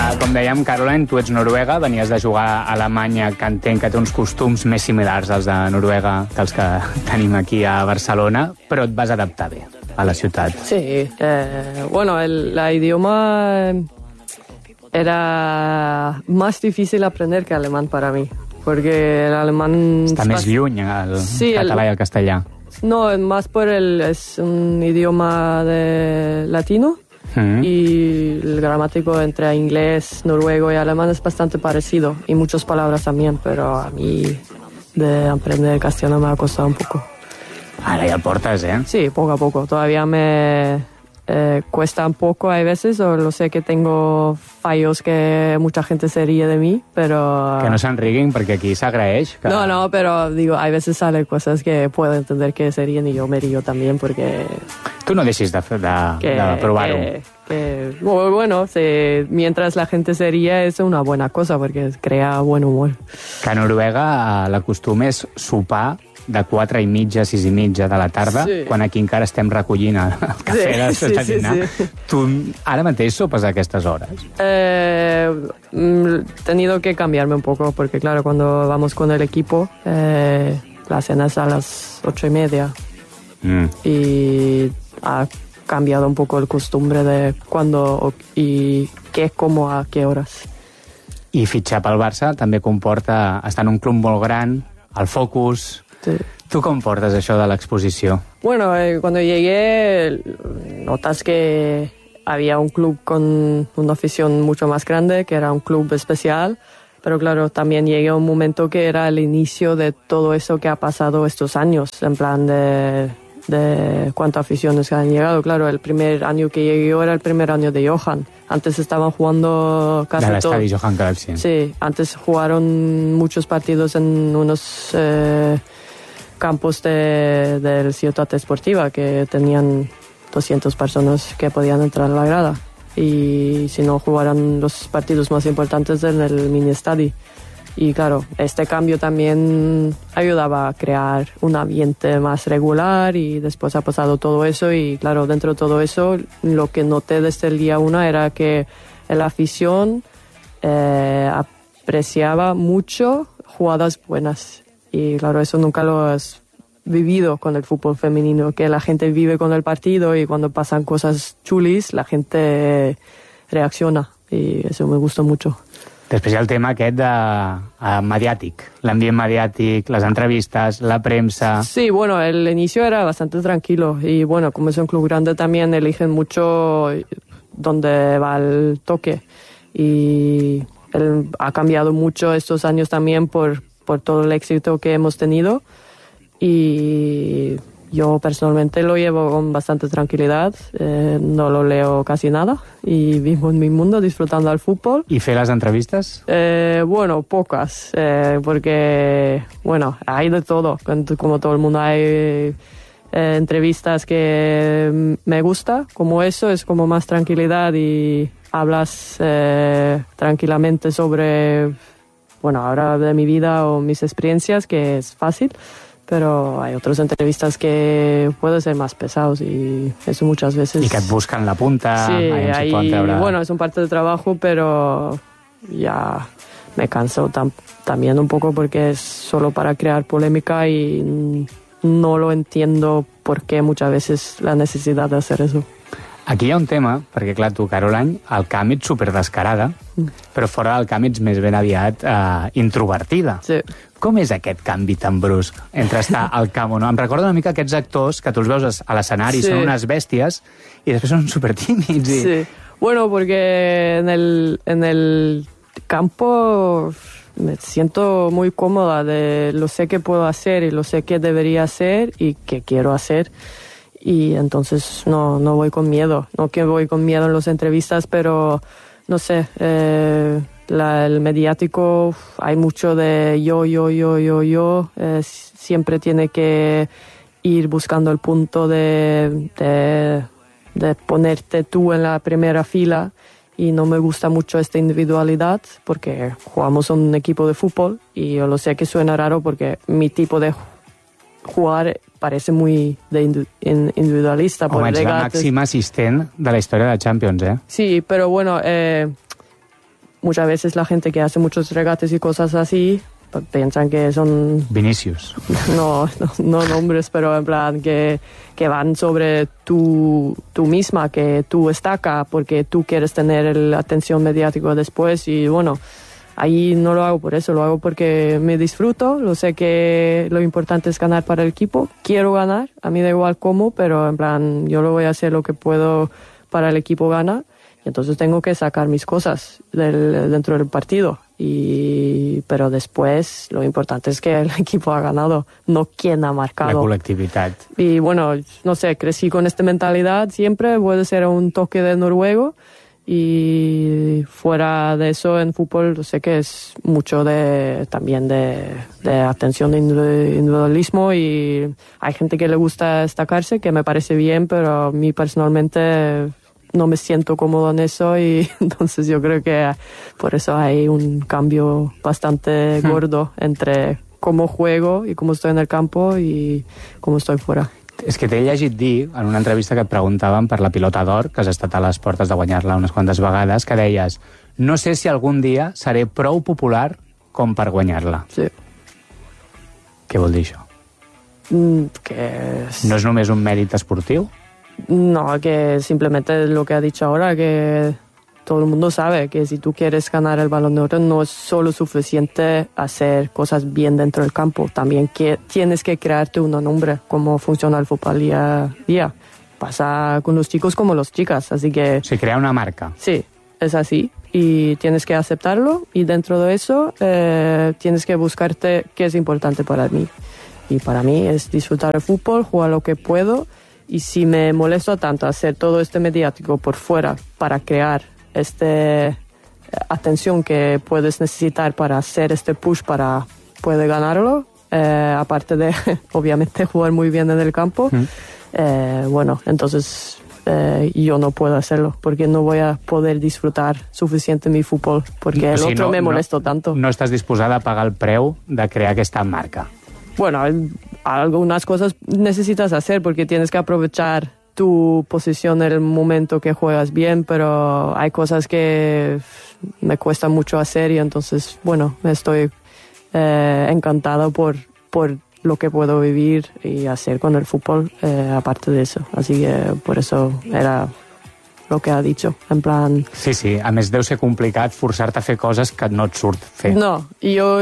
Com dèiem, Caroline, tu ets noruega, venies de jugar a Alemanya, que entenc que té uns costums més similars als de Noruega que els que tenim aquí a Barcelona, però et vas adaptar bé a la ciutat. Sí, bueno, el idioma era más difícil aprender que alemán para mí, porque el alemán... Està més lluny el català i el castellà. No, más por es un idioma latino. Y el gramático entre inglés, noruego y alemán es bastante parecido, y muchas palabras también, pero a mí de aprender castellano me ha costado un poco. Ara ja el portes, eh? Sí, poco a poco. Todavía me cuesta un poco a veces, o lo sé que tengo fallos que mucha gente se ríe de mí, pero... Que no se'n riguin, perquè aquí s'agraeix. Que... No, pero digo, hay veces salen cosas que puedo entender que se ríen y yo me río también porque... Tu no deixis de provar-ho. Bueno, mientras la gente se ríe es una buena cosa porque crea buen humor. Que a Noruega l'acostum és sopar de 4:30 a 6:30 de la tarda, sí. Quan aquí encara estem recollint el cafè de dinar. Sí. Tu ara mateix sopes a aquestes hores? He tenido que cambiarme un poco porque, claro, cuando vamos con el equipo, la cena es a las 8:30 y ha cambiado un poco el costumbre de cuándo y qué, cómo, a qué horas. I fitxar pel Barça també comporta estar en un club molt gran, el focus... Sí. ¿Tú cómo portas eso de la exposición? Bueno, cuando llegué notas que había un club con una afición mucho más grande, que era un club especial, pero claro, también llegué a un momento que era el inicio de todo eso que ha pasado estos años, en plan de cuántas aficiones han llegado. Claro, el primer año que llegué yo era el primer año de Johan. Antes estaban jugando casi todo. Del estadio Johan Cruyff, sí. Sí, antes jugaron muchos partidos en unos... campos del Ciutat Esportiva que tenían 200 personas que podían entrar a la grada, y si no jugaran los partidos más importantes en el mini estadio. Y claro, este cambio también ayudaba a crear un ambiente más regular, y después ha pasado todo eso, y claro, dentro de todo eso lo que noté desde el día 1 era que la afición apreciaba mucho jugadas buenas. Y claro, eso nunca lo has vivido con el fútbol femenino, que la gente vive con el partido y cuando pasan cosas chulis, la gente reacciona, y eso me gustó mucho. Després hi ha el tema aquest mediàtic, l'ambient mediàtic, les entrevistas, la prensa... Sí, bueno, el inicio era bastante tranquilo, y bueno, como es un club grande también eligen mucho dónde va el toque, y él ha cambiado mucho estos años también por todo el éxito que hemos tenido, y yo personalmente lo llevo con bastante tranquilidad, no lo leo casi nada y vivo en mi mundo disfrutando del fútbol. ¿Y fe las entrevistas? Bueno, pocas, porque bueno, hay de todo, como todo el mundo hay entrevistas que me gusta, como eso, es como más tranquilidad y hablas tranquilamente sobre... Bueno, ahora de mi vida o mis experiencias, que es fácil, pero hay otras entrevistas que pueden ser más pesados, y eso muchas veces... Y que buscan la punta. Sí, bueno, es un parte del trabajo, pero ya me canso también un poco porque es solo para crear polémica, y no lo entiendo por qué muchas veces la necesidad de hacer eso. Aquí hi ha un tema, perquè clar, tu, Caroline, al camp ets superdescarada, però fora del camp ets més ben aviat introvertida. Sí. Com és aquest canvi tan brusc entre estar al camp o no? Em recorda una mica aquests actors que tu els veus a l'escenari, sí. Són unes bèsties, i després són supertímids. I... Sí, bueno, porque en el campo me siento muy cómoda, lo sé que puedo hacer y lo sé que debería hacer y que quiero hacer. Y entonces no voy con miedo, no que voy con miedo en las entrevistas, pero no sé, el mediático, hay mucho de yo, siempre tiene que ir buscando el punto de ponerte tú en la primera fila, y no me gusta mucho esta individualidad porque jugamos en un equipo de fútbol, y yo lo sé que suena raro porque mi tipo de jugar parece muy individualista. Home, ets la màxima assistent de la història de Champions, eh? Sí, pero bueno, muchas veces la gente que hace muchos regates y cosas así piensan que son... Vinicius. No nombres, pero en plan que van sobre tú misma, que tú destaca porque tú quieres tener la atención mediática después y bueno, ahí no lo hago por eso, lo hago porque me disfruto, lo sé que lo importante es ganar para el equipo, quiero ganar, a mí da igual cómo, pero en plan yo lo voy a hacer lo que puedo para el equipo ganar y entonces tengo que sacar mis cosas dentro del partido. Pero después lo importante es que el equipo ha ganado, no quien ha marcado. La colectividad. Y bueno, no sé, crecí con esta mentalidad siempre, puede ser un toque de noruego y fuera de eso en fútbol sé que es mucho también de atención de individualismo y hay gente que le gusta destacarse, que me parece bien, pero a mí personalmente no me siento cómodo en eso y entonces yo creo que por eso hay un cambio bastante gordo entre cómo juego y cómo estoy en el campo y cómo estoy fuera. És que t'he llegit dir, en una entrevista que et preguntaven per la pilota d'or, que has estat a les portes de guanyar-la unes quantes vegades, que deies, no sé si algun dia seré prou popular com per guanyar-la. Sí. Què vol dir això? No és només un mèrit esportiu? No, que simplemente lo que ha dicho ahora, que todo el mundo sabe que si tú quieres ganar el Balón de Oro no es solo suficiente hacer cosas bien dentro del campo, también que tienes que crearte un nombre, cómo funciona el fútbol día a día. Pasa con los chicos como las chicas, así que... Se crea una marca. Sí, es así y tienes que aceptarlo y dentro de eso tienes que buscarte qué es importante para mí. Y para mí es disfrutar el fútbol, jugar lo que puedo y si me molesto tanto hacer todo este mediático por fuera para crear esta atención que puedes necesitar para hacer este push para poder ganarlo, aparte de obviamente jugar muy bien en el campo, bueno, entonces yo no puedo hacerlo porque no voy a poder disfrutar suficiente mi fútbol porque el otro me molesto tanto. No estás disposada a pagar el preu de crear aquesta marca. Bueno, algunas cosas necesitas hacer porque tienes que aprovechar tu posición en el momento que juegas bien, pero hay cosas que me cuesta mucho hacer y entonces, bueno, estoy encantada por lo que puedo vivir y hacer con el fútbol, aparte de eso. Así que por eso era lo que ha dicho, en plan... Sí, a més deu ser complicat forçar-te a fer coses que no et surt fer. No, yo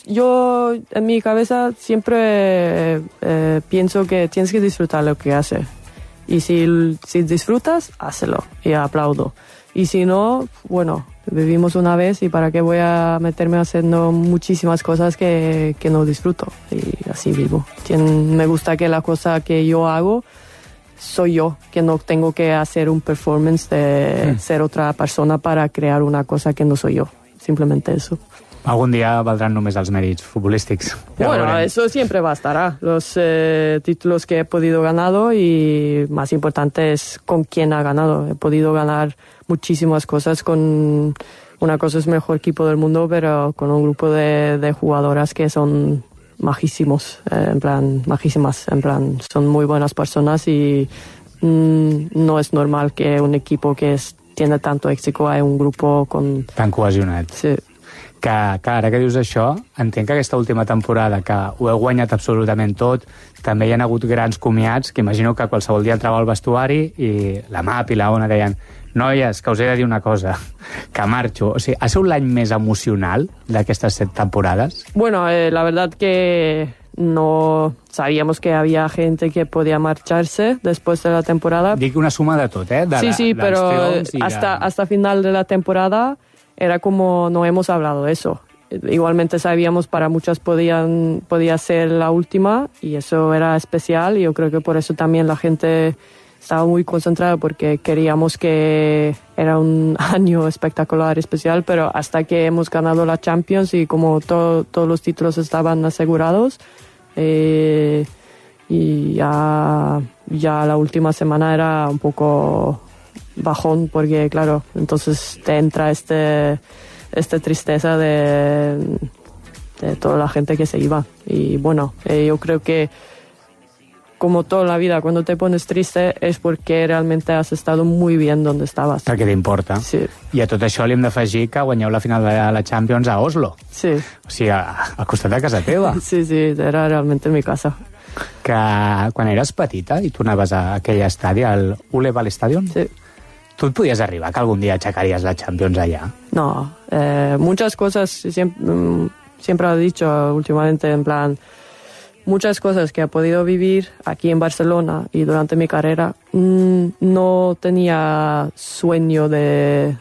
en mi cabeza siempre pienso que tienes que disfrutar lo que haces. Y si disfrutas, hazlo y aplaudo. Y si no, bueno, vivimos una vez y para qué voy a meterme haciendo muchísimas cosas que no disfruto. Y así vivo. Me gusta que la cosa que yo hago soy yo, que no tengo que hacer un performance de ser otra persona para crear una cosa que no soy yo. Simplemente eso. Algun dia valdran només els mèrits futbolístics. Bueno, eso siempre bastará. Los títulos que he podido ganar y más importante es con quién ha ganado. He podido ganar muchísimas cosas con... Una cosa es el mejor equipo del mundo, pero con un grupo de jugadoras que son majísimos, majísimas, son muy buenas personas y no es normal que un equipo que tiene tanto éxito haya un grupo con... Tan cohesionat. Sí. Que ara que dius això, entenc que aquesta última temporada que ho heu guanyat absolutament tot, també hi ha hagut grans comiats, que imagino que qualsevol dia entrava al vestuari i la MAP i la ONA deien noies, que us he de dir una cosa, que marxo. O sigui, ha sigut l'any més emocional d'aquestes 7 temporades? Bueno, la verdad que no sabíamos que había gente que podía marcharse después de la temporada. Dic una suma de tot, ¿eh? Sí, pero hasta final de la temporada era como no hemos hablado de eso. Igualmente sabíamos para muchas podía ser la última y eso era especial y yo creo que por eso también la gente estaba muy concentrada porque queríamos que era un año espectacular, especial, pero hasta que hemos ganado la Champions y como todos los títulos estaban asegurados y ya la última semana era un poco bajón porque claro, entonces te entra esta tristeza de toda la gente que se iba y bueno, yo creo que como toda la vida, cuando te pones triste es porque realmente has estado muy bien donde estabas. Perquè t'importa. Sí. I a tot això li hem d'afegir que guanyeu la final de la Champions a Oslo. Sí. O sigui, al costat de casa teva. Sí, era realmente mi casa. Que quan eres petita i tu anaves a aquell estadi, al Uleval Stadion, sí. ¿Tú podías arribar que algún día achacarías la Champions allá? No, muchas cosas, siempre he dicho últimamente, en plan, muchas cosas que he podido vivir aquí en Barcelona y durante mi carrera, no tenía sueño de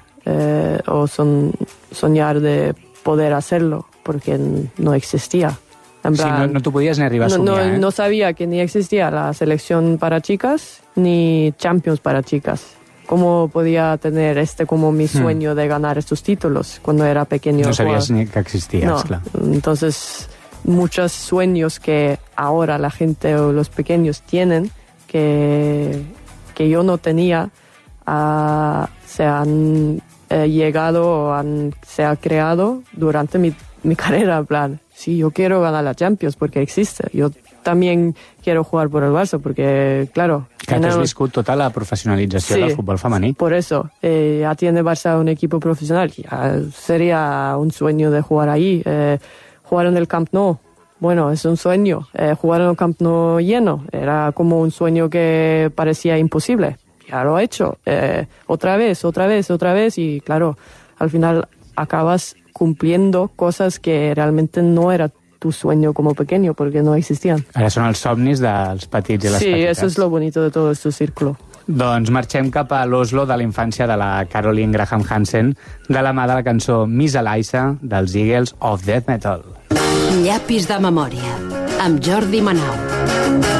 soñar de poder hacerlo, porque no existía. En plan, sí, no tú podías ni arribar a soñar, no sabía que ni existía la selección para chicas ni Champions para chicas. ¿Cómo podía tener como mi sueño de ganar estos títulos cuando era pequeño? No sabías ni que existías, no. Claro. Entonces, muchos sueños que ahora la gente o los pequeños tienen, que yo no tenía, se han llegado o se ha creado durante mi carrera, en plan, sí, yo quiero ganar la Champions porque existe. Yo también quiero jugar por el Barça porque, claro... Que has viscut tota la professionalització del futbol femení. Por eso. Ya tiene Barça un equipo profesional. Ya sería un sueño de jugar ahí. Jugar en el Camp Nou. Bueno, es un sueño. Jugar en el Camp Nou lleno. Era como un sueño que parecía imposible. Ya lo he hecho. Otra vez. Y claro, al final acabas cumpliendo cosas que realmente no era tu sueño como pequeño, porque no existían. Ara són els somnis dels petits i les petites. Sí, eso es lo bonito de todo este círculo. Doncs marxem cap a l'Oslo de la infància de la Caroline Graham Hansen, de la mà de la cançó Miss Eliza dels Eagles of Death Metal. Llapis de memòria, amb Jordi Manau.